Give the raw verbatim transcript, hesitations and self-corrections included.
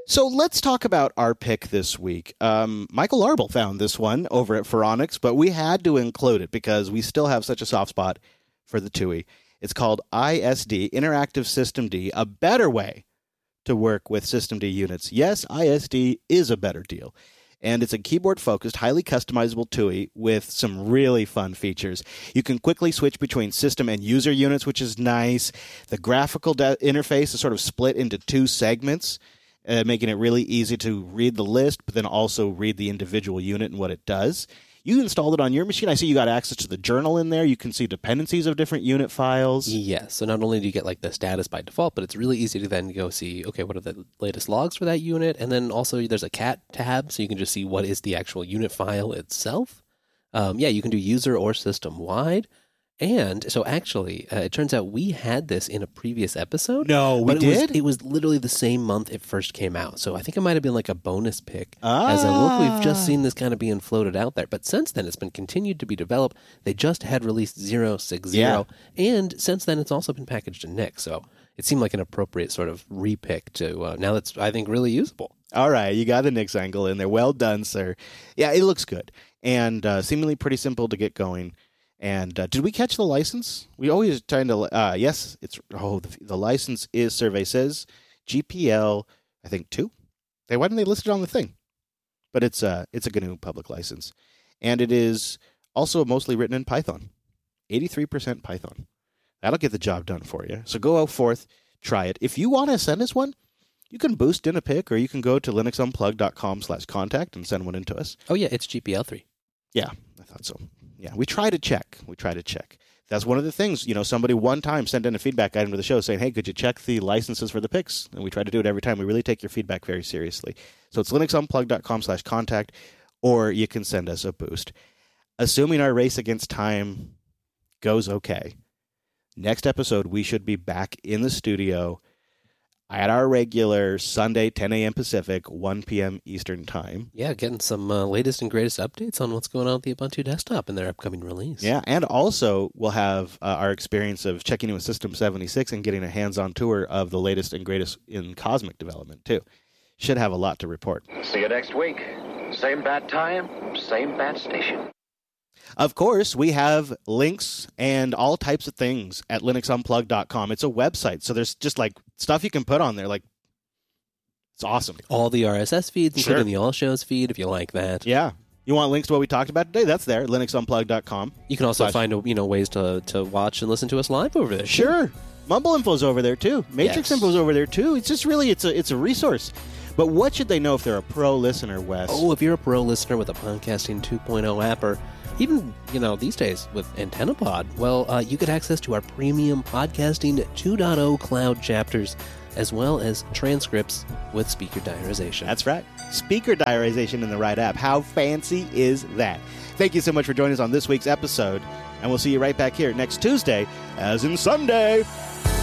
So let's talk about our pick this week. Um, Michael Arbel found this one over at Phoronix, but we had to include it because we still have such a soft spot for the TUI. It's called I S D, Interactive System D, a better way to work with System D units. Yes, I S D is a better deal. And it's a keyboard-focused, highly customizable TUI with some really fun features. You can quickly switch between system and user units, which is nice. The graphical de- interface is sort of split into two segments, Uh, making it really easy to read the list, but then also read the individual unit and what it does. You installed it on your machine. I see you got access to the journal in there. You can see dependencies of different unit files. Yes. So not only do you get like the status by default, but it's really easy to then go see, okay, what are the latest logs for that unit? And then also there's a cat tab, so you can just see what is the actual unit file itself. Um, yeah, you can do user or system wide. And so actually, uh, it turns out we had this in a previous episode. No, we but it did? Was, it was literally the same month it first came out. So I think it might have been like a bonus pick. Ah. As a look, we've just seen this kind of being floated out there. But since then, it's been continued to be developed. They just had released zero six zero. Yeah. And since then, it's also been packaged in N I C. So it seemed like an appropriate sort of repick to uh, now that's, I think, really usable. All right, you got the N I C angle in there. Well done, sir. Yeah, it looks good. And uh, seemingly pretty simple to get going. And uh, did we catch the license? We always trying to. Uh, yes, it's oh the, the license is Survey Says G P L. I think two. They why didn't they list it on the thing? But it's uh it's a G N U public license, and it is also mostly written in Python. eighty-three percent Python. That'll get the job done for you. So go out forth, try it. If you want to send us one, you can boost in a pic, or you can go to linux unplugged dot com slash contact and send one in to us. Oh yeah, it's G P L three. Yeah, I thought so. Yeah, we try to check. We try to check. That's one of the things. You know, somebody one time sent in a feedback item to the show saying, hey, could you check the licenses for the picks? And we try to do it every time. We really take your feedback very seriously. So it's linux unplugged dot com slash contact, or you can send us a boost. Assuming our race against time goes okay, next episode we should be back in the studio at our regular Sunday, ten a.m. Pacific, one p.m. Eastern Time. Yeah, getting some uh, latest and greatest updates on what's going on with the Ubuntu desktop and their upcoming release. Yeah, and also we'll have uh, our experience of checking in with System seventy-six and getting a hands-on tour of the latest and greatest in Cosmic development, too. Should have a lot to report. See you next week. Same bat time, same bat station. Of course, we have links and all types of things at linux unplugged dot com. It's a website, so there's just like stuff you can put on there. Like, it's awesome. All the R S S feeds, Sure. including the All Shows feed, if you like that. Yeah. You want links to what we talked about today? That's there at linux unplugged dot com. You can also Slash- find you know ways to, to watch and listen to us live over there. Sure. Mumble Info's over there, too. Matrix Yes. Info's over there, too. It's just really, it's a, it's a resource. But what should they know if they're a pro listener, Wes? Oh, if you're a pro listener with a Podcasting two point oh app, or even, you know, these days with AntennaPod, well, uh, you get access to our premium Podcasting two point oh cloud chapters, as well as transcripts with speaker diarization. That's right. Speaker diarization in the right app. How fancy is that? Thank you so much for joining us on this week's episode, and we'll see you right back here next Tuesday, as in Sunday.